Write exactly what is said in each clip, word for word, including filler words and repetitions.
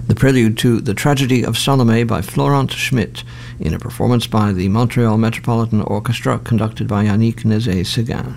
the prelude to The Tragedy of Salome by Florent Schmidt, in a performance by the Montreal Metropolitan Orchestra conducted by Yannick Nézet-Séguin.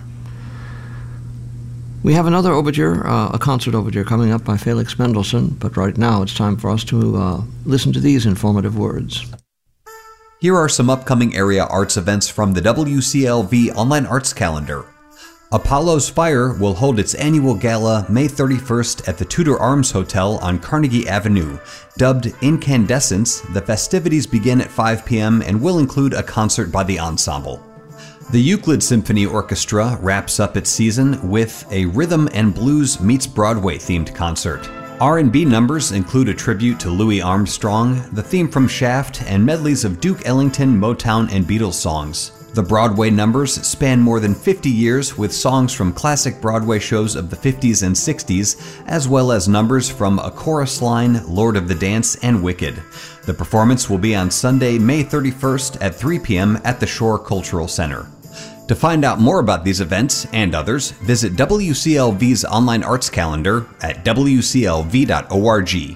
We have another overture, uh, a concert overture, coming up by Felix Mendelssohn, but right now it's time for us to uh, listen to these informative words. Here are some upcoming area arts events from the W C L V Online Arts Calendar. Apollo's Fire will hold its annual gala May thirty-first at the Tudor Arms Hotel on Carnegie Avenue. Dubbed Incandescence, the festivities begin at five p.m. and will include a concert by the ensemble. The Euclid Symphony Orchestra wraps up its season with a Rhythm and Blues meets Broadway themed concert. R and B numbers include a tribute to Louis Armstrong, the theme from Shaft, and medleys of Duke Ellington, Motown, and Beatles songs. The Broadway numbers span more than fifty years, with songs from classic Broadway shows of the fifties and sixties, as well as numbers from A Chorus Line, Lord of the Dance, and Wicked. The performance will be on Sunday, May thirty-first at three p.m. at the Shore Cultural Center. To find out more about these events and others, visit W C L V's online arts calendar at w c l v dot org.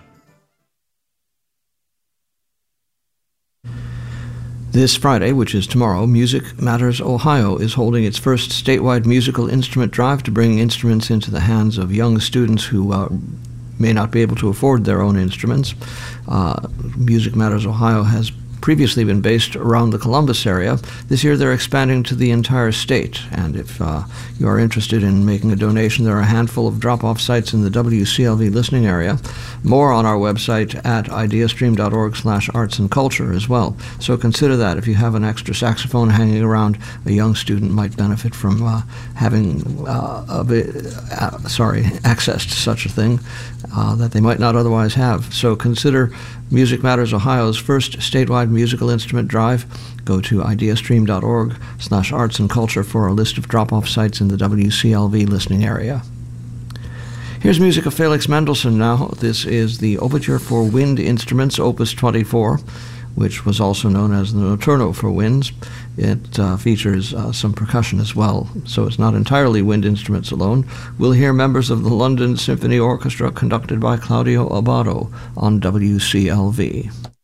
This Friday, which is tomorrow, Music Matters Ohio is holding its first statewide musical instrument drive to bring instruments into the hands of young students who uh, may not be able to afford their own instruments. Uh, Music Matters Ohio has previously been based around the Columbus area. This year they're expanding to the entire state, and if uh, you are interested in making a donation, there are a handful of drop-off sites in the W C L V listening area. More on our website at ideastream dot org slash arts and culture as well. So consider that. If you have an extra saxophone hanging around, a young student might benefit from uh, having uh, a bit, uh, sorry, access to such a thing uh, that they might not otherwise have. So consider Music Matters Ohio's first statewide musical instrument drive. Go to ideastream dot org slash arts and culture for a list of drop-off sites in the W C L V listening area. Here's music of Felix Mendelssohn now. This is the Overture for Wind Instruments, Opus twenty-four, which was also known as the Notturno for Winds. It uh, features uh, some percussion as well, so it's not entirely wind instruments alone. We'll hear members of the London Symphony Orchestra conducted by Claudio Abbado on W C L V.